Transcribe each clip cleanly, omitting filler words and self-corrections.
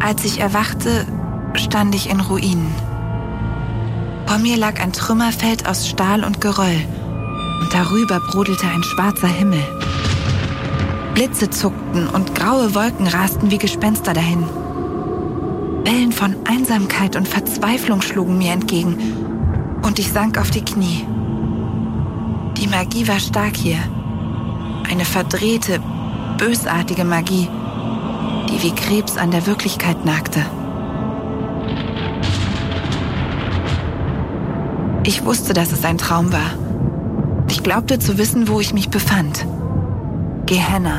Als ich erwachte, stand ich in Ruinen. Vor mir lag ein Trümmerfeld aus Stahl und Geröll und darüber brodelte ein schwarzer Himmel. Blitze zuckten und graue Wolken rasten wie Gespenster dahin. Wellen von Einsamkeit und Verzweiflung schlugen mir entgegen und ich sank auf die Knie. Die Magie war stark hier. Eine verdrehte, bösartige Magie, die wie Krebs an der Wirklichkeit nagte. Ich wusste, dass es ein Traum war. Ich glaubte zu wissen, wo ich mich befand. Gehenna.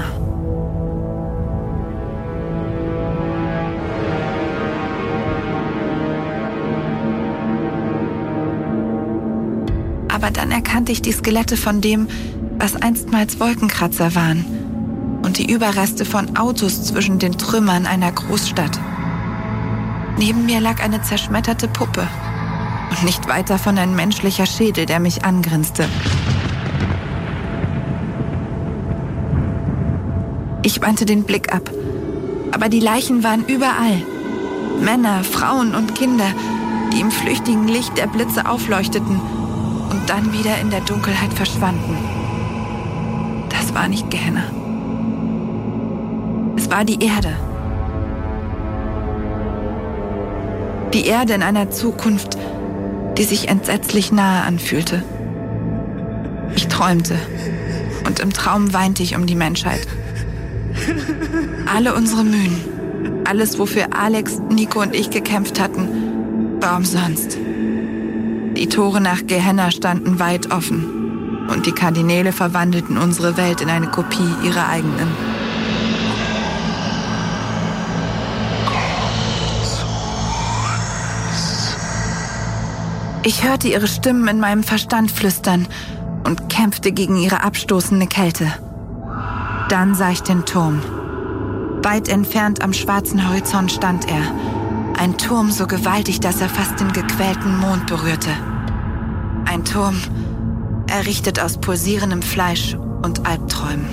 Aber dann erkannte ich die Skelette von dem, was einstmals Wolkenkratzer waren und die Überreste von Autos zwischen den Trümmern einer Großstadt. Neben mir lag eine zerschmetterte Puppe und nicht weit davon ein menschlicher Schädel, der mich angrinste. Ich wandte den Blick ab, aber die Leichen waren überall. Männer, Frauen und Kinder, die im flüchtigen Licht der Blitze aufleuchteten und dann wieder in der Dunkelheit verschwanden. Das war nicht Gehenna. Es war die Erde. Die Erde in einer Zukunft, die sich entsetzlich nahe anfühlte. Ich träumte und im Traum weinte ich um die Menschheit. Alle unsere Mühen, alles, wofür Alex, Nico und ich gekämpft hatten, war umsonst. Die Tore nach Gehenna standen weit offen und die Kardinäle verwandelten unsere Welt in eine Kopie ihrer eigenen. Ich hörte ihre Stimmen in meinem Verstand flüstern und kämpfte gegen ihre abstoßende Kälte. Dann sah ich den Turm. Weit entfernt am schwarzen Horizont stand er. Ein Turm so gewaltig, dass er fast den gequälten Mond berührte. Ein Turm, errichtet aus pulsierendem Fleisch und Albträumen.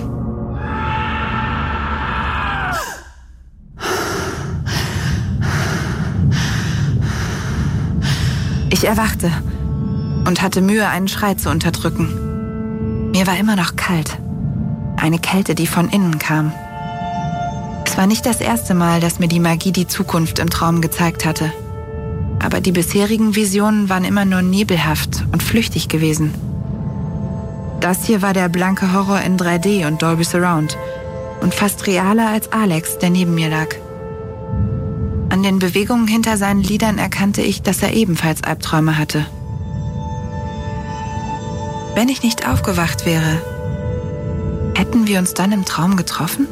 Ich erwachte und hatte Mühe, einen Schrei zu unterdrücken. Mir war immer noch kalt. Eine Kälte, die von innen kam. Es war nicht das erste Mal, dass mir die Magie die Zukunft im Traum gezeigt hatte. Aber die bisherigen Visionen waren immer nur nebelhaft und flüchtig gewesen. Das hier war der blanke Horror in 3D und Dolby Surround und fast realer als Alex, der neben mir lag. An den Bewegungen hinter seinen Lidern erkannte ich, dass er ebenfalls Albträume hatte. Wenn ich nicht aufgewacht wäre, hätten wir uns dann im Traum getroffen?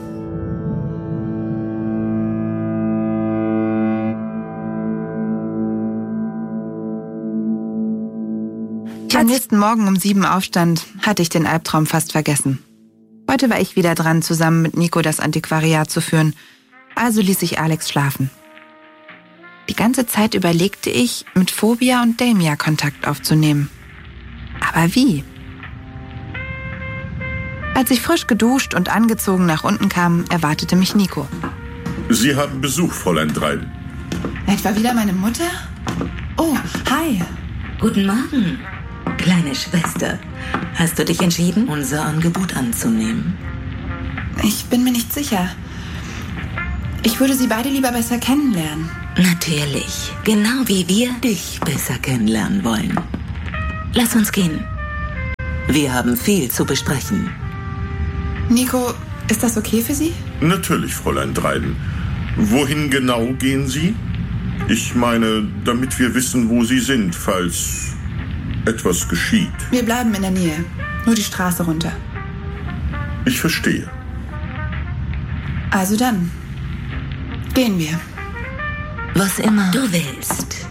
Als ich am nächsten Morgen um 7 aufstand, hatte ich den Albtraum fast vergessen. Heute war ich wieder dran, zusammen mit Nico das Antiquariat zu führen, also ließ ich Alex schlafen. Die ganze Zeit überlegte ich, mit Phobia und Damia Kontakt aufzunehmen. Aber wie? Als ich frisch geduscht und angezogen nach unten kam, erwartete mich Nico. Sie haben Besuch, Fräulein Dryden. Etwa wieder meine Mutter? Oh, hi. Guten Morgen, kleine Schwester. Hast du dich entschieden, unser Angebot anzunehmen? Ich bin mir nicht sicher. Ich würde Sie beide lieber besser kennenlernen. Natürlich, genau wie wir dich besser kennenlernen wollen. Lass uns gehen. Wir haben viel zu besprechen. Nico, ist das okay für Sie? Natürlich, Fräulein Dryden. Wohin genau gehen Sie? Ich meine, damit wir wissen, wo Sie sind, falls etwas geschieht. Wir bleiben in der Nähe. Nur die Straße runter. Ich verstehe. Also dann, gehen wir. Was immer du willst.